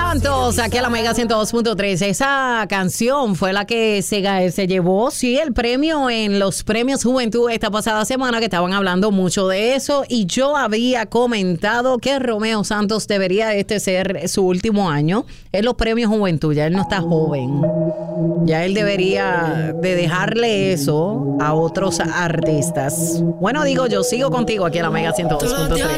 Santos, aquí a la Mega 102.3. Esa canción fue la que se llevó, sí, el premio en los premios Juventud esta pasada semana, que estaban hablando mucho de eso. Y yo había comentado que Romeo Santos debería ser su último año en los premios Juventud. Ya él no está joven. Ya él debería de dejarle eso a otros artistas. Bueno, digo yo, sigo contigo aquí a la Mega 102.3.